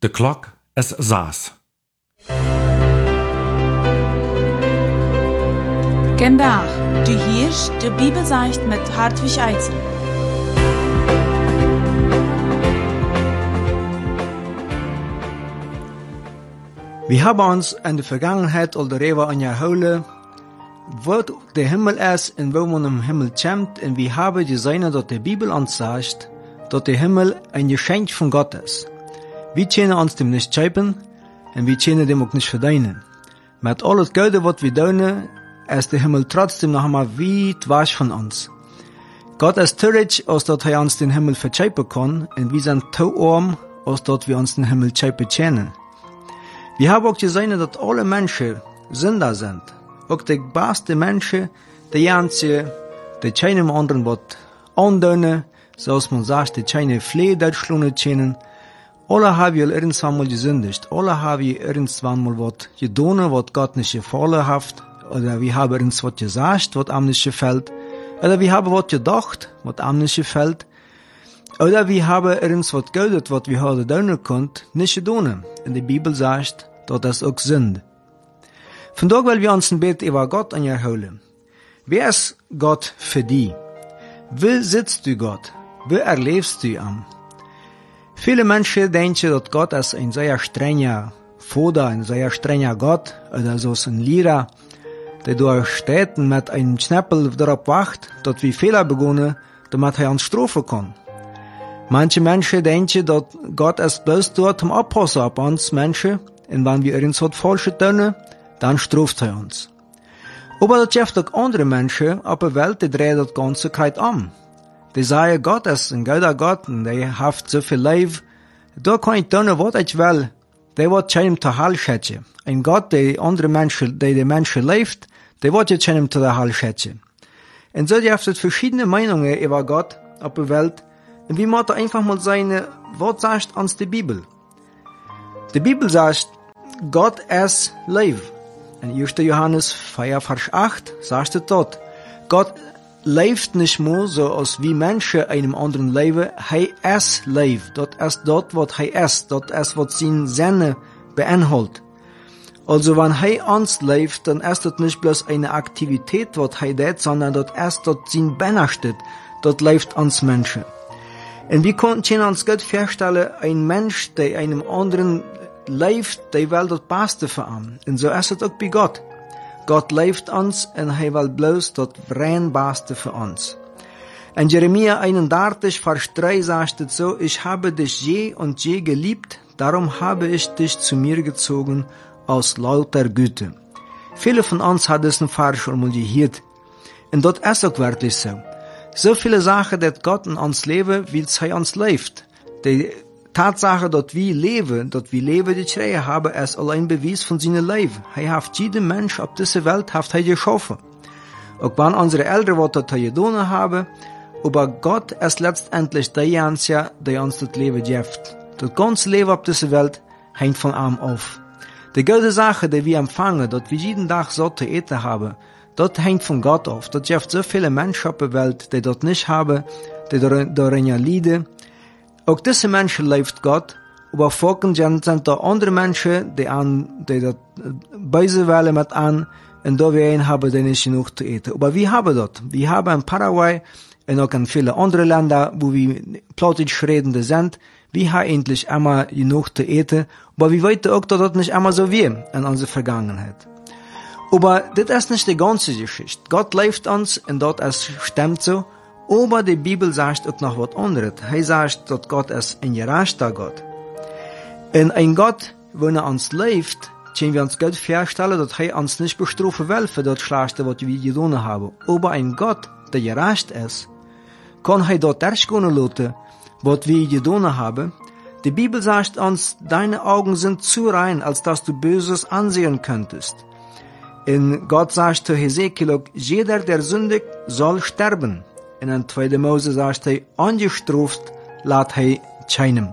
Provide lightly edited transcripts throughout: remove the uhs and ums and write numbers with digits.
De klok is 6. Vandaag, du hörst die Bibelseicht mit Hartwig Eidsen. Wir haben uns in der Vergangenheit al darüber unterhalten, was der Himmel ist und wo man im Himmel kommt, und wir haben gesehen, dass die Bibel uns sagt, dass der Himmel ein Geschenk von Gott ist. Wir können uns dem nicht schäpen und wir können dem auch nicht verdienen. Mit alles Geld, was wir tun, ist der Himmel trotzdem noch einmal weit weg von uns. Gott ist zu reich, als dass er uns den Himmel verschäpen kann, und wir sind zu arm, als dass wir uns den Himmel schäpen können. Wir haben auch gesehen, dass alle Menschen Sünder sind. Auch die besten Menschen, die ganzen, die keinem anderen was andönen, so als man sagt, die keine Flee durchschlungen können. Alle haben irgendwann mal gesündigt. Alle haben irgendwann mal was getan, was Gott nicht gefallen hat. Oder wir haben irgendwas gesagt, was ihm nicht gefällt. Oder wir haben was gedacht, was ihm nicht gefällt. Oder wir haben irgendwas gedacht, was wir heute tun können, nicht getan. Und die Bibel sagt, dass das auch Sünde. Vandaag wollen wir uns ein bisschen über Gott anholen. Wer ist Gott für dich? Wie sitzt du Gott? Wie erlebst du ihn? Viele Menschen denken, dass Gott ist ein sehr strenger Vater, ein sehr strenger Gott, oder so ein Lehrer, der da steht und mit einem Schnäppel darauf wacht, dass wir Fehler begonnen, damit er uns strafen kann. Manche Menschen denken, dass Gott ist bloß dort zum Abpassen auf uns Menschen, und wenn wir irgendwas Falsches tun, dann straft er uns. Aber das gibt auch andere Menschen auf der Welt, die drehen das Ganze Kreuz um. Die sagen, Gott ist ein guter Gott, und der hat so viel Leben. Da kann ich tun, was ich will. Der wird keinem zu Hall schätzen. Ein Gott, der andere Menschen, der die Menschen lebt, der wird jetzt keinem zu der Hall schätzen. Und so gibt es verschiedene Meinungen über Gott auf der Welt. Und wir müssen einfach mal sagen, was sagt uns die Bibel? Die Bibel sagt, Gott ist Leben. In 1. Johannes 4, Vers 8 sagt es dort, Gott lebt nicht mehr so, als wie Menschen einem anderen leben. Er ist Leben. Dort ist dort, was er ist. Dort ist, was seine Sinne beinhaltet. Also, wenn er uns lebt, dann ist das nicht bloß eine Aktivität, was er tut, sondern dort ist dort sein Benachtet. Dort lebt uns Menschen. Und wir können uns gut vorstellen, ein Mensch, der einem anderen lebt, der will das Beste für ihn. Und so ist es auch bei Gott. Gott lebt uns und er will bloß das rein Beste für uns. In Jeremia 31, Vers 3 sagt es so, ich habe dich je und je geliebt, darum habe ich dich zu mir gezogen aus lauter Güte. Viele von uns haben diesen Vers schon mal gehört. Und das ist auch wirklich so. So viele Sachen, dass Gott in uns lebt, wie er uns lebt. Die Tatsache, dass wir leben, die Schreie haben, ist allein Beweis von seinem Leben. Er hat jeden Mensch auf dieser Welt geschaffen. Auch wenn unsere Eltern was das getan haben, aber Gott ist letztendlich der Einzige, der uns das Leben gibt. Das ganze Leben auf dieser Welt hängt von ihm auf. Die gute Sache, die wir empfangen, dass wir jeden Tag so zu essen haben, das hängt von Gott auf. Das gibt so viele Menschen auf der Welt, die das nicht haben, die darin leiden. Auch diese Menschen lebt Gott, aber folgend sind da andere Menschen, die das böse wollen mit an, und da wir haben, die nicht genug zu essen. Aber wir haben das. Wir haben in Paraguay und auch in vielen anderen Ländern, wo wir plattdeutsch redende sind, wir haben endlich immer genug zu essen, aber wir wissen auch, dass das nicht immer so war in unserer Vergangenheit. Aber das ist nicht die ganze Geschichte. Gott lebt uns, und das stimmt so. Aber die Bibel sagt auch noch was anderes. Er sagt, dass Gott ist ein gerechter Gott. Und ein Gott, wenn er uns lebt, können wir uns gut vorstellen, dass er uns nicht bestrafen will für das Schlechte, was wir getan haben. Aber ein Gott, der gerecht ist, kann er dort durchgehen lassen, was wir getan haben. Die Bibel sagt uns, deine Augen sind zu rein, als dass du Böses ansehen könntest. Und Gott sagt zu Hesekiel, jeder, der sündigt, soll sterben. Und in 2. Mose sagt er, ungestraft lässt er keinem.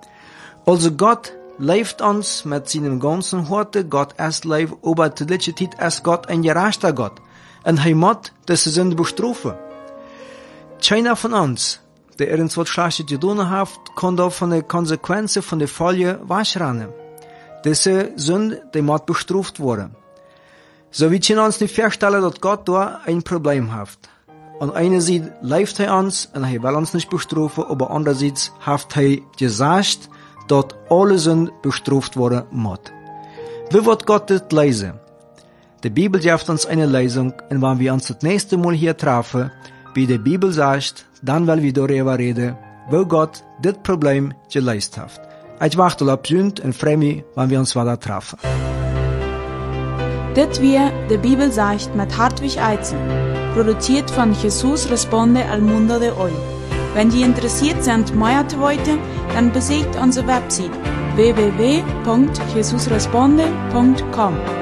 Also Gott lebt uns mit seinem ganzen Herzen, Gott ist Leben, aber zu dieser Zeit ist Gott ein gerechter Gott. Und er muss diese Sünde bestrafen. Keiner von uns der irgendwas Schlechtes getan hat, kann da von den Konsequenzen von der Folge wegrennen. Diese Sünde, die muss bestraft worden. So wir können uns nicht vorstellen, dass Gott da ein Problem hat. An einer Seite leift er uns und er will uns nicht bestrafen, aber andererseits hat er gesagt, dass alle Sünden bestraft worden muss. Wie wird Gott das lesen? Die Bibel gibt uns eine Lesung, und wenn wir uns das nächste Mal hier treffen, wie die Bibel sagt, dann werden wir darüber reden, wo Gott das Problem gelöst hat. Ich warte auf Sünd und freue mich, wenn wir uns wieder treffen. Das wir die Bibel sagt mit Hartwig Eizen, produziert von Jesus Responde al Mundo de Hoy. Wenn Sie interessiert sind, mehr zu wissen, dann besucht unsere Website www.jesusresponde.com.